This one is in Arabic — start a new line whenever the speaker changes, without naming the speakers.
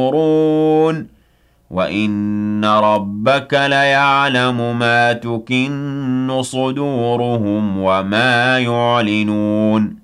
ينظرون وَإِنَّ رَبَّكَ لَيَعْلَمُ مَا تُكِنُّ صُدُورُهُمْ وَمَا يُعْلِنُونَ